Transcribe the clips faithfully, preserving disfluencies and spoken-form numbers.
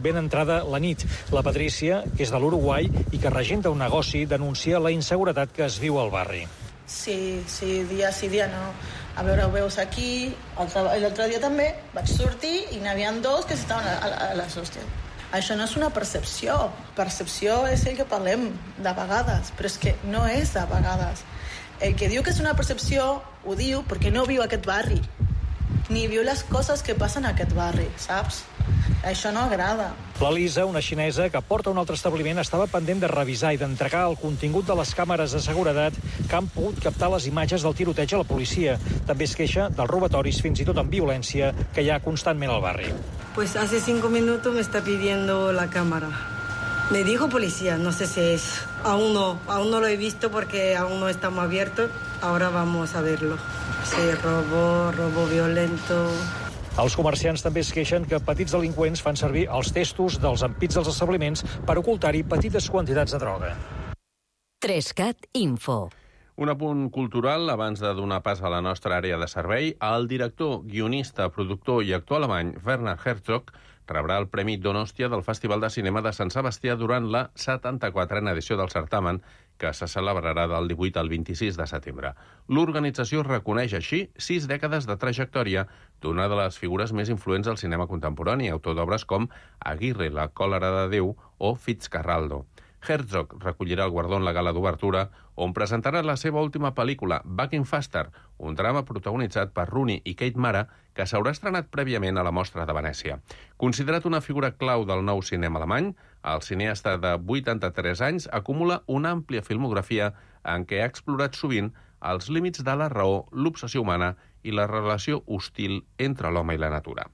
ben entrada la nit. La Patrícia, que és de l'Uruguai i que regenta un negoci, denuncia la inseguretat que es viu al barri. Sí, sí, dia sí, dia no. A veure, ho veus aquí, l'altre dia també vaig sortir i n'hi havia dos que estaven a, a, a les hòsties. Això no és una percepció. Percepció és el que parlem de vegades, però és que no és de vegades. El que diu que és una percepció ho diu perquè no viu aquest barri, ni viu les coses que passen a aquest barri, saps? Això no agrada. La Lisa, una xinesa que porta a un altre establiment, estava pendent de revisar i d'entregar el contingut de les càmeres de seguretat que han pogut captar les imatges del tiroteig a la policia. També es queixa dels robatoris, fins i tot amb violència, que hi ha constantment al barri. Pues hace cinco minutos me está pidiendo la cámara. Me dijo policía, no sé si es. Aún no, aún no lo he visto porque aún no estamos abiertos. Ahora vamos a verlo. Sí, robo, robo violento. Els comerciants també es queixen que petits delinqüents fan servir els testos dels ampits dels establiments per ocultar-hi petites quantitats de droga. Trescat Info. Un apunt cultural abans de donar pas a la nostra àrea de servei. El director, guionista, productor i actor alemany Werner Herzog rebrà el Premi Donostia del Festival de Cinema de Sant Sebastià durant la setanta-quatrena edició del certamen, que se celebrarà del divuit al vint-i-sis de setembre. L'organització reconeix així sis dècades de trajectòria d'una de les figures més influents del cinema contemporani, autor d'obres com Aguirre, la còlera de Déu o Fitzcarraldo. Herzog recollirà el guardó en la gala d'obertura, on presentarà la seva última pel·lícula, Back in Faster, un drama protagonitzat per Rooney i Kate Mara, que s'haurà estrenat prèviament a la Mostra de Venècia. Considerat una figura clau del nou cinema alemany, el cineasta de vuitanta-tres anys acumula una àmplia filmografia en què ha explorat sovint els límits de la raó, l'obsessió humana i la relació hostil entre l'home i la natura.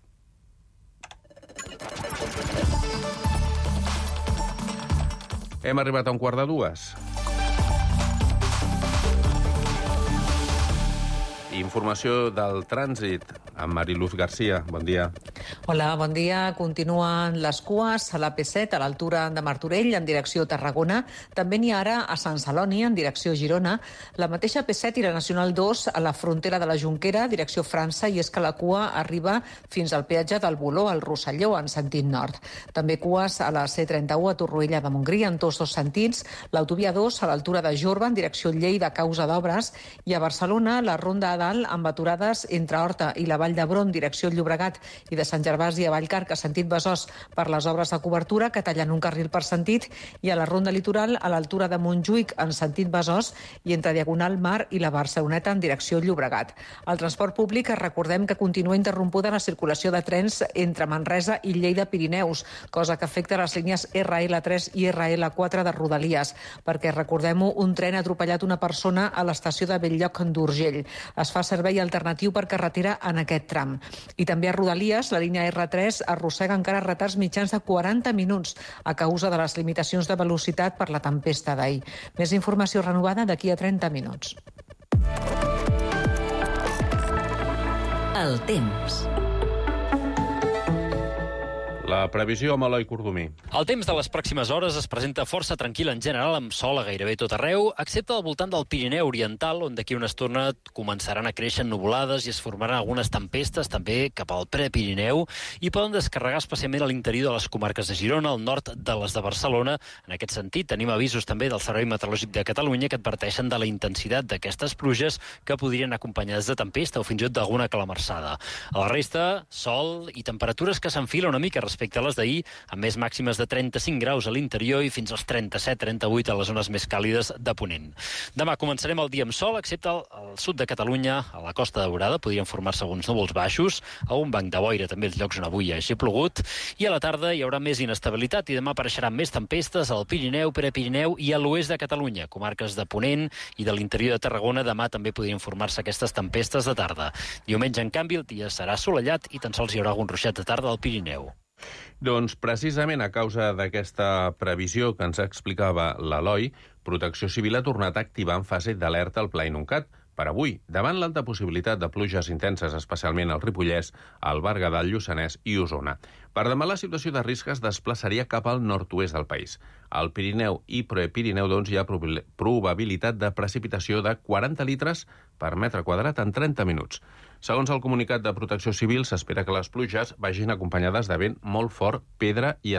Hem arribat a un quart de dues. Informació del trànsit amb Mariluz Garcia. Bon dia. Hola, bon dia. Continuen les cues a la P set a l'altura de Martorell en direcció Tarragona. També n'hi ha ara a Sant Celoni en direcció Girona. La mateixa P set i la Nacional dos a la frontera de la Jonquera, direcció França, i és que la cua arriba fins al peatge del Boló, al Rosselló, en sentit nord. També cues a la C trenta-u a Torroella de Montgrí en tots dos sentits, l'autovia dos a l'altura de Jorba en direcció Lleida a causa d'obres, i a Barcelona la ronda a dalt amb aturades entre Horta i la Vall d'Hebron, direcció Llobregat, i de Sant Gervasi a Vallcarca, sentit Besòs, per les obres de cobertura que tallen un carril per sentit, i a la ronda litoral a l'altura de Montjuïc en sentit Besòs i entre Diagonal Mar i la Barceloneta en direcció Llobregat. El transport públic, recordem que continua interrompuda la circulació de trens entre Manresa i Lleida-Pirineus, cosa que afecta les línies R L tres i R L quatre de Rodalies, perquè, recordem-ho, un tren ha atropellat una persona a l'estació de Belllloc d'Urgell. Es fa servei alternatiu per carretera en aquest tram. I també a Rodalies, la línia R tres arrossega encara retards mitjans de quaranta minuts a causa de les limitacions de velocitat per la tempesta d'ahir. Més informació renovada d'aquí a trenta minuts. El temps. La previsió amb Eloi Cordomí. El temps de les pròximes hores es presenta força tranquil en general, amb sol a gairebé tot arreu, excepte al voltant del Pirineu Oriental, on d'aquí una estona començaran a créixer nuvolades i es formaran algunes tempestes també cap al Prepirineu i poden descarregar especialment a l'interior de les comarques de Girona, al nord de les de Barcelona. En aquest sentit, tenim avisos també del Servei Meteorològic de Catalunya que adverteixen de la intensitat d'aquestes pluges que podrien acompanyades de tempesta o fins i tot d'alguna calamarsada. A la resta, sol i temperatures que s'enfilen una mica respecte respecte a les d'ahir, amb més màximes de trenta-cinc graus a l'interior i fins als trenta-set trenta-vuit a les zones més càlides de Ponent. Demà començarem el dia amb sol, excepte al, al sud de Catalunya, a la Costa Daurada, podrien formar-se alguns núvols baixos, a un banc de boira també els llocs on avui hagi plogut, i a la tarda hi haurà més inestabilitat i demà apareixeran més tempestes al Pirineu, Prepirineu i a l'oest de Catalunya, comarques de Ponent i de l'interior de Tarragona. Demà també podrien formar-se aquestes tempestes de tarda. Diumenge, en canvi, el dia serà assolellat i tan sols hi haurà algun ruixat de tarda al Pirineu. Doncs precisament a causa d'aquesta previsió que ens explicava l'Eloi, Protecció Civil ha tornat a activar en fase d'alerta el Pla Inuncat per avui, davant l'alta possibilitat de pluges intenses, especialment al Ripollès, al Berguedà, al Lluçanès i Osona. Per demà, la situació de risc es desplaçaria cap al nord-oest del país. Al Pirineu i Prepirineu, doncs, hi ha probabilitat de precipitació de quaranta litres per metre quadrat en trenta minuts. Segons el comunicat de Protecció Civil, s'espera que les pluges vagin acompanyades de vent molt fort, pedra i